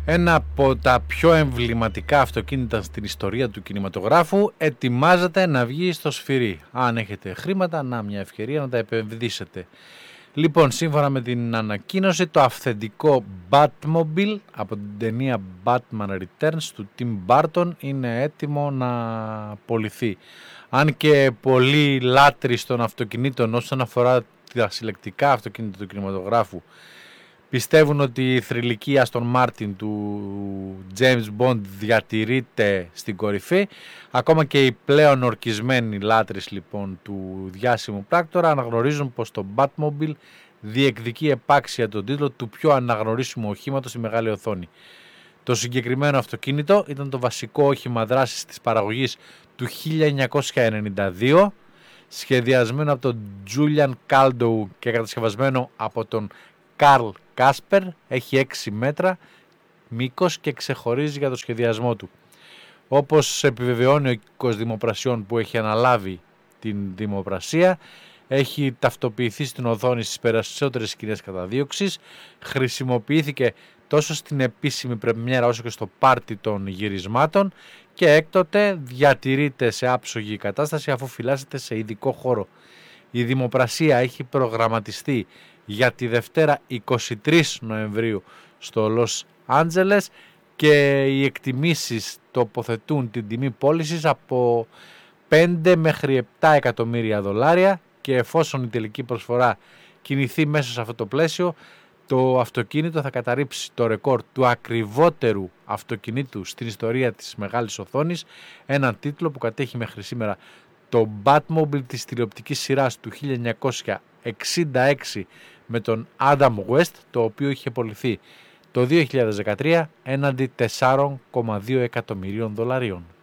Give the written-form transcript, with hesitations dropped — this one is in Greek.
Ένα από τα πιο εμβληματικά αυτοκίνητα στην ιστορία του κινηματογράφου ετοιμάζεται να βγει στο σφυρί. Αν έχετε χρήματα, να μια ευκαιρία να τα επενδύσετε. Λοιπόν, σύμφωνα με την ανακοίνωση, το αυθεντικό Batmobile από την ταινία Batman Returns του Tim Burton είναι έτοιμο να πωληθεί. Αν και πολλοί λάτρεις των αυτοκινήτων όσον αφορά τα συλλεκτικά αυτοκίνητα του κινηματογράφου πιστεύουν ότι η θρυλική Aston Martin του James Bond διατηρείται στην κορυφή, ακόμα και οι πλέον ορκισμένοι λάτρεις λοιπόν του διάσημου πράκτορα αναγνωρίζουν πως το Batmobile διεκδικεί επάξια τον τίτλο του πιο αναγνωρίσιμου οχήματος στη μεγάλη οθόνη. Το συγκεκριμένο αυτοκίνητο ήταν το βασικό όχημα δράσης της παραγωγής του 1992, σχεδιασμένο από τον Julian Caldow και κατασκευασμένο από τον Καρλ Κάσπερ. Έχει 6 μέτρα μήκος και ξεχωρίζει για το σχεδιασμό του. Όπως επιβεβαιώνει ο οίκος δημοπρασιών που έχει αναλάβει την δημοπρασία, έχει ταυτοποιηθεί στην οθόνη στις περισσότερες σκηνές καταδίωξης, χρησιμοποιήθηκε τόσο στην επίσημη πρεμιέρα όσο και στο πάρτι των γυρισμάτων και έκτοτε διατηρείται σε άψογη κατάσταση αφού φυλάσσεται σε ειδικό χώρο. Η δημοπρασία έχει προγραμματιστεί για τη Δευτέρα 23 Νοεμβρίου στο Λος Άντζελες και οι εκτιμήσεις τοποθετούν την τιμή πώλησης από 5 μέχρι 7 εκατομμύρια δολάρια και εφόσον η τελική προσφορά κινηθεί μέσα σε αυτό το πλαίσιο, το αυτοκίνητο θα καταρρύψει το ρεκόρ του ακριβότερου αυτοκινήτου στην ιστορία της μεγάλης οθόνης, έναν τίτλο που κατέχει μέχρι σήμερα το Batmobile της τηλεοπτικής σειράς του 1966 με τον Adam West, το οποίο είχε πωληθεί το 2013 έναντι 4,2 εκατομμυρίων δολαρίων.